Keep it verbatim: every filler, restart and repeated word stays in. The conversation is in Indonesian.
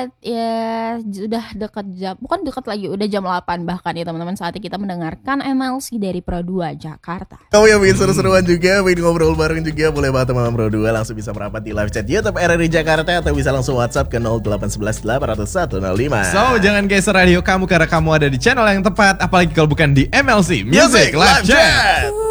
Ya sudah dekat jam, bukan dekat lagi, udah jam delapan bahkan ya teman-teman, saatnya kita mendengarkan M L C dari Pro dua Jakarta. Kamu yang ingin seru-seruan juga, ingin ngobrol bareng juga, boleh banget teman-teman Pro dua langsung bisa merapat di live chat YouTube R R I Jakarta atau bisa langsung WhatsApp ke nol delapan satu satu delapan nol satu nol lima. So, jangan geser radio kamu karena kamu ada di channel yang tepat, apalagi kalau bukan di M L C Music, Music Live Chat. Chat.